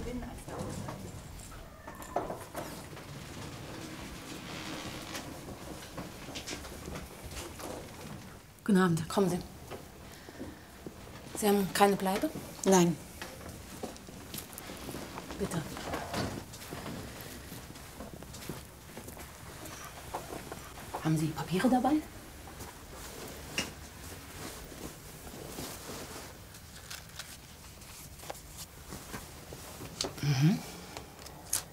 Guten Abend. Kommen Sie. Sie haben keine Bleibe? Nein. Bitte. Haben Sie Papiere dabei? Mhm.